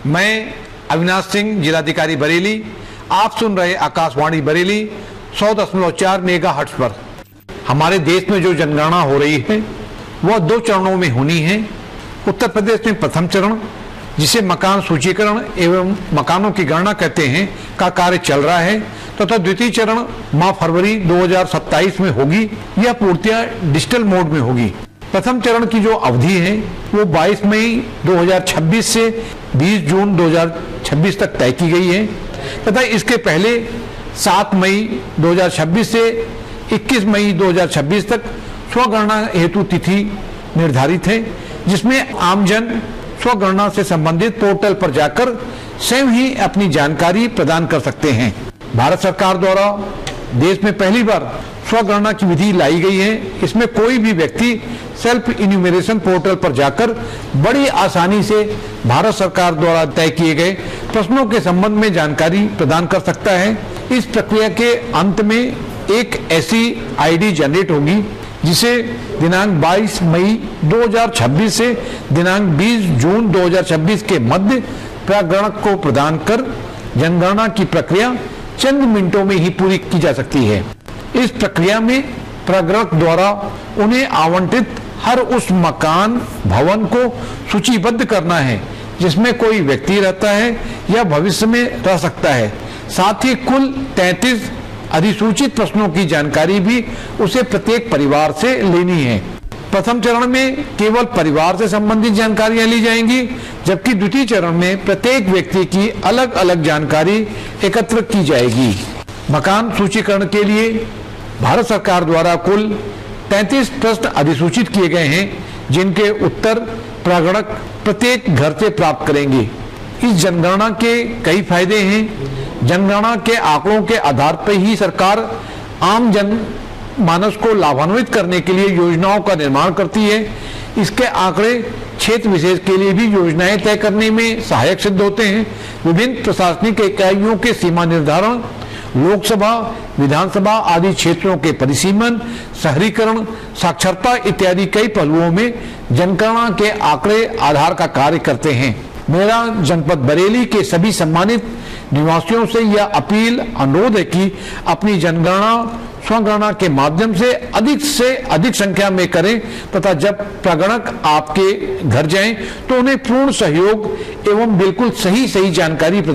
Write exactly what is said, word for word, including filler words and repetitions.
मैं अविनाश सिंह, जिलाधिकारी बरेली। आप सुन रहे आकाशवाणी बरेली सौ दशमलव चार मेगा हर्ट्ज पर। हमारे देश में जो जनगणना हो रही है वह दो चरणों में होनी है। उत्तर प्रदेश में प्रथम चरण, जिसे मकान सूचीकरण एवं मकानों की गणना कहते हैं, का कार्य चल रहा है तथा तो द्वितीय चरण माह फरवरी दो हज़ार सत्ताईस में होगी। यह पूर्णतया डिजिटल मोड में होगी। प्रथम चरण की जो अवधि है वो बाईस मई दो हज़ार छब्बीस से बीस जून दो हज़ार छब्बीस तक तय की गई है तथा इसके पहले सात मई दो हज़ार छब्बीस से इक्कीस मई दो हज़ार छब्बीस तक स्वगणना हेतु तिथि निर्धारित है, जिसमें आमजन स्वगणना से संबंधित पोर्टल पर जाकर स्वयं ही अपनी जानकारी प्रदान कर सकते हैं। भारत सरकार द्वारा देश में पहली बार स्वगणना की विधि लाई गई है। इसमें कोई भी व्यक्ति सेल्फ इन्यूमरेशन पोर्टल पर जाकर बड़ी आसानी से भारत सरकार द्वारा तय किए गए प्रश्नों के संबंध में जानकारी प्रदान कर सकता है। इस प्रक्रिया के अंत में एक ऐसी आईडी जनरेट होगी जिसे दिनांक बाईस मई दो हज़ार छब्बीस से दिनांक बीस जून दो हज़ार छब्बीस के मध्य प्रागणक को प्रदान कर जनगणना की प्रक्रिया चंद मिनटों में ही पूरी की जा सकती है। इस प्रक्रिया में प्रागणक द्वारा उन्हें आवंटित हर उस मकान भवन को सूचीबद्ध करना है जिसमें कोई व्यक्ति रहता है या भविष्य में रह सकता है। साथ ही कुल तैंतीस अधिसूचित प्रश्नों की जानकारी भी उसे प्रत्येक परिवार से लेनी है। प्रथम चरण में केवल परिवार से संबंधित जानकारियां ली जाएंगी, जबकि द्वितीय चरण में प्रत्येक व्यक्ति की अलग अलग जानकारी एकत्र की जाएगी। मकान सूचीकरण के लिए भारत सरकार द्वारा कुल तैंतीस प्रश्न अधिसूचित किए गए हैं, जिनके उत्तर प्रागणक प्रत्येक घर से प्राप्त करेंगे। इस जनगणना के कई फायदे हैं। जनगणना के आंकड़ों के आधार पर ही सरकार आम जन मानस को लाभान्वित करने के लिए योजनाओं का निर्माण करती है। इसके आंकड़े क्षेत्र विशेष के लिए भी योजनाएं तय करने में सहायक सिद्ध होते हैं। विभिन्न प्रशासनिक इकाइयों के सीमा निर्धारण, लोकसभा, विधानसभा आदि क्षेत्रों के परिसीमन, शहरीकरण, साक्षरता इत्यादि कई पहलुओं में जनगणना के आंकड़े आधार का कार्य करते हैं। मेरा जनपद बरेली के सभी सम्मानित निवासियों से यह अपील, अनुरोध है कि अपनी जनगणना स्वगणना के माध्यम से अधिक से अधिक संख्या में करें तथा जब प्रागणक आपके घर जाएं तो उन्हें पूर्ण सहयोग एवं बिल्कुल सही सही जानकारी